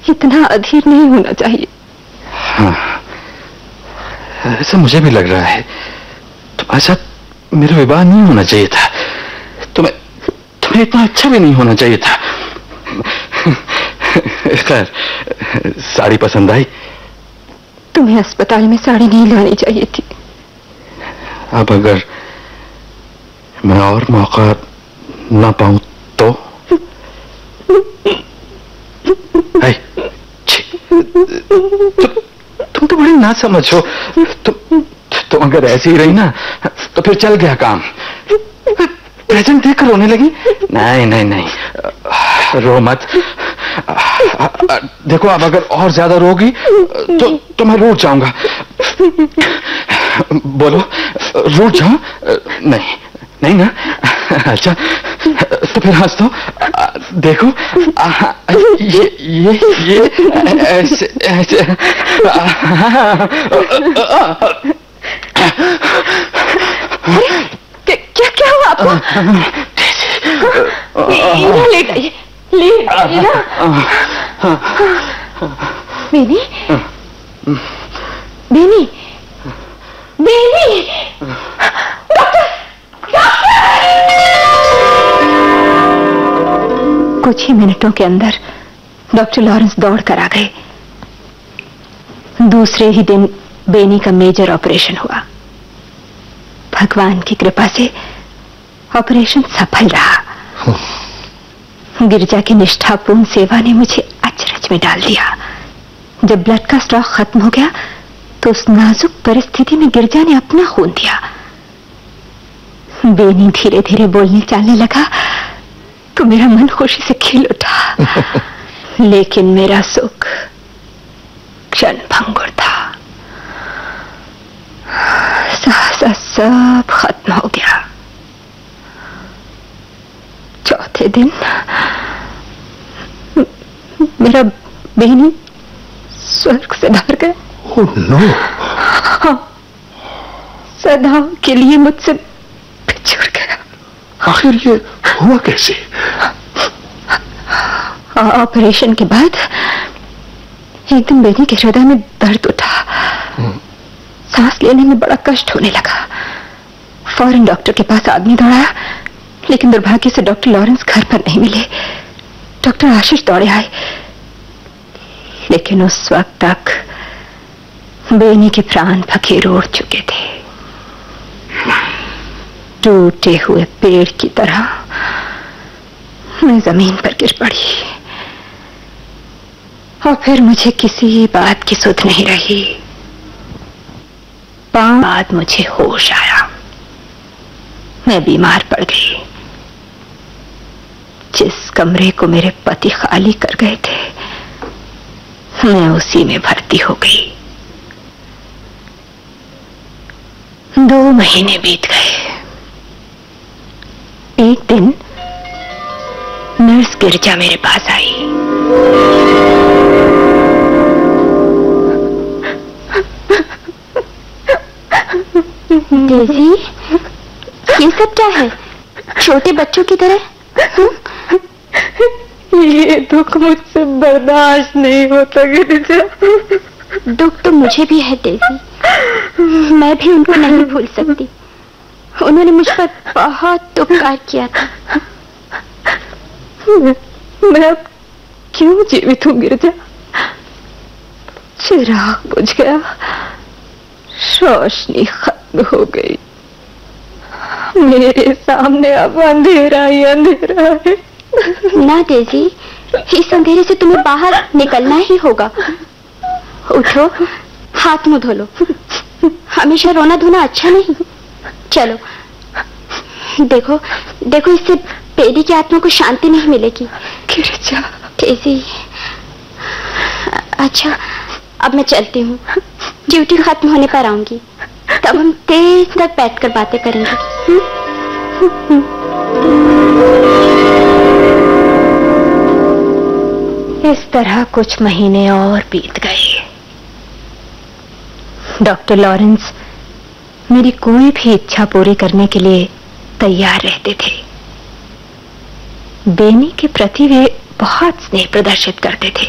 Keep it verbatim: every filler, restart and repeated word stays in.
इतना अधीर नहीं होना चाहिए। हाँ, ऐसा मुझे भी लग रहा है। तुम्हारे साथ मेरा विवाह नहीं होना चाहिए था। तुम्हें तुम्हें इतना अच्छा भी नहीं होना चाहिए था। खैर, साड़ी पसंद आई? तुम्हें अस्पताल में साड़ी नहीं लानी चाहिए थी। अब अगर मैं और मौका ना पाऊं तो? है, तु, तुम तो बड़ी ना समझो। तुम तुम अगर ऐसी ही रही ना तो फिर चल गया काम। प्रेजेंट देखकर रोने लगी। नहीं नहीं नहीं, रो मत। देखो, अब अगर और ज्यादा रोगी तो तो मैं रूठ जाऊंगा। बोलो, रूठ जाऊं? नहीं नहीं ना? अच्छा, तो फिर हंस दो। देखो, ये ये ये ऐसे ऐसे। क्या क्या हुआ आपको? ले गई, ले गई ना? बेनी, बेनी, बेनी, डॉक्टर, कुछ ही मिनटों के अंदर डॉक्टर लॉरेंस दौड़ कर आ गए। दूसरे ही दिन बेनी का मेजर ऑपरेशन हुआ। भगवान की कृपा से ऑपरेशन सफल रहा। गिरजा की निष्ठापूर्ण सेवा ने मुझे अचरज में डाल दिया। जब ब्लड का स्टॉक खत्म हो गया तो उस नाजुक परिस्थिति में गिरजा ने अपना खून दिया। बेनी धीरे धीरे बोलने चालने लगा तो मेरा मन खुशी से खिल उठा। लेकिन मेरा सुख क्षण भंगुर था। सहसा सब खत्म हो गया। चौथे दिन मेरा बेनी स्वर्ग से डर गया। oh, no. हाँ, सदा के लिए मुझसे बिछुड़ गया। आखिर ये हुआ कैसे? ऑपरेशन के बाद एक दिन बेनी के हृदय में दर्द उठा। hmm. सांस लेने में बड़ा कष्ट होने लगा। फौरन डॉक्टर के पास आदमी दौड़ाया, लेकिन दुर्भाग्य से डॉक्टर लॉरेंस घर पर नहीं मिले। डॉक्टर आशीष दौड़े आए, लेकिन उस वक्त तक बेनी के प्राण फकीर उड़ चुके थे। टूटे हुए पेड़ की तरह मैं जमीन पर गिर पड़ी और फिर मुझे किसी बात की सुध नहीं रही। पांच बाद मुझे होश आया। मैं बीमार पड़ गई। जिस कमरे को मेरे पति खाली कर गए थे मैं उसी में भर्ती हो गई। दो महीने बीत गए। एक दिन नर्स गिरजा मेरे पास आई। डेज़ी, ये सब क्या है? छोटे बच्चों की तरह। ये दुख मुझसे बर्दाश्त नहीं होता गिरजा। दुख तो मुझे भी है डेज़ी। मैं भी उनको नहीं भूल सकती। उन्होंने मुझ पर बहुत उपकार किया था। मैं, मैं अब क्यों जीवित हूँ गिरजा? चिराग बुझ गया, रोशनी खत्म हो गई। मेरे सामने अब अंधेरा ही अंधेरा है। ना डेज़ी, इस अंधेरे से तुम्हें बाहर निकलना ही होगा। उठो, हाथ मुंह धो लो। हमेशा रोना धोना अच्छा नहीं। चलो, देखो देखो, इससे बेनी की आत्मा को शांति नहीं मिलेगी। गिरजा, डेज़ी, अच्छा अब मैं चलती हूँ। ड्यूटी खत्म होने पर आऊंगी, तब हम देर तक बैठकर बातें करेंगे। इस तरह कुछ महीने और बीत गए। डॉक्टर लॉरेंस मेरी कोई भी इच्छा पूरी करने के लिए तैयार रहते थे। बेनी के प्रति वे बहुत स्नेह प्रदर्शित करते थे।